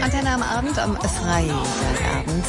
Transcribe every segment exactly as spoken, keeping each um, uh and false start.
Antenne am Abend, am Freitagabend.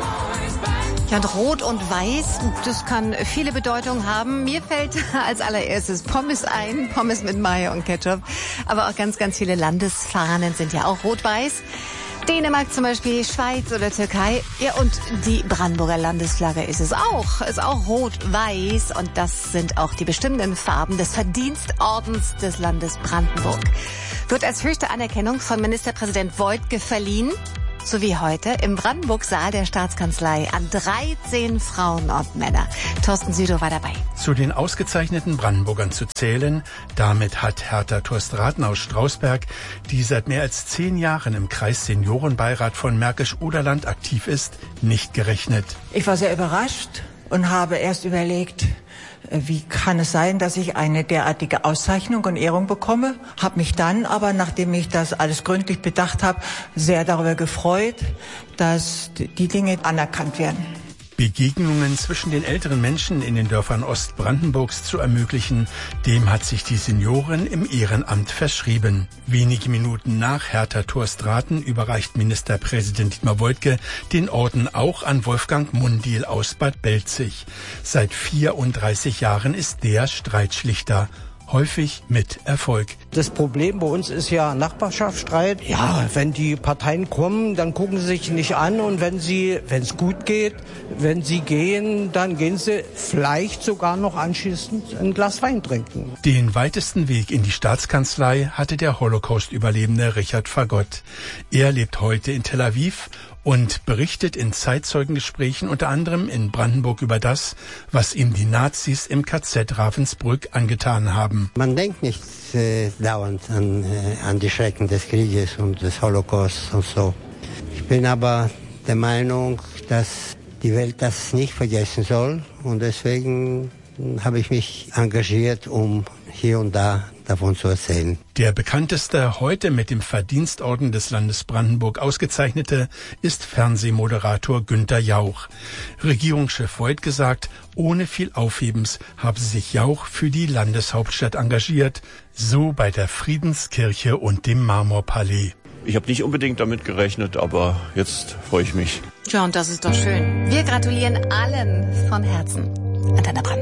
Ja, und Rot und Weiß, das kann viele Bedeutungen haben. Mir fällt als allererstes Pommes ein, Pommes mit Mayo und Ketchup. Aber auch ganz, ganz viele Landesfahnen sind ja auch rot-weiß. Dänemark zum Beispiel, Schweiz oder Türkei. Ja, und die Brandenburger Landesflagge ist es auch. Ist auch rot-weiß. Und das sind auch die bestimmenden Farben des Verdienstordens des Landes Brandenburg. Wird als höchste Anerkennung von Ministerpräsident Woidke verliehen. So wie heute im Brandenburg-Saal der Staatskanzlei an dreizehn Frauen und Männer. Thorsten Südow war dabei. Zu den ausgezeichneten Brandenburgern zu zählen, damit hat Hertha Torstraten aus Strausberg, die seit mehr als zehn Jahren im Kreis Seniorenbeirat von Märkisch-Oderland aktiv ist, nicht gerechnet. Ich war sehr überrascht und habe erst überlegt, wie kann es sein, dass ich eine derartige Auszeichnung und Ehrung bekomme? Habe mich dann aber, nachdem ich das alles gründlich bedacht habe, sehr darüber gefreut, dass die Dinge anerkannt werden. Begegnungen zwischen den älteren Menschen in den Dörfern Ostbrandenburgs zu ermöglichen, dem hat sich die Senioren im Ehrenamt verschrieben. Wenige Minuten nach Hertha Torstraten überreicht Ministerpräsident Dietmar Woidke den Orden auch an Wolfgang Mundil aus Bad Belzig. Seit vierunddreißig Jahren ist der Streitschlichter. Häufig mit Erfolg. Das Problem bei uns ist ja Nachbarschaftsstreit. Ja, wenn die Parteien kommen, dann gucken sie sich nicht an und wenn sie, wenn es gut geht, wenn sie gehen, dann gehen sie vielleicht sogar noch anschließend ein Glas Wein trinken. Den weitesten Weg in die Staatskanzlei hatte der Holocaust-Überlebende Richard Fagott. Er lebt heute in Tel Aviv und berichtet in Zeitzeugengesprächen unter anderem in Brandenburg über das, was ihm die Nazis im K Z Ravensbrück angetan haben. Man denkt nicht äh, dauernd an, äh, an die Schrecken des Krieges und des Holocaust und so. Ich bin aber der Meinung, dass die Welt das nicht vergessen soll und deswegen habe ich mich engagiert, um hier und da davon zu erzählen. Der bekannteste, heute mit dem Verdienstorden des Landes Brandenburg ausgezeichnete, ist Fernsehmoderator Günther Jauch. Regierungschef Woidke sagt, ohne viel Aufhebens habe sich Jauch für die Landeshauptstadt engagiert, so bei der Friedenskirche und dem Marmorpalais. Ich habe nicht unbedingt damit gerechnet, aber jetzt freue ich mich. Tja, und das ist doch schön. Wir gratulieren allen von Herzen. Antenne Brandenburg.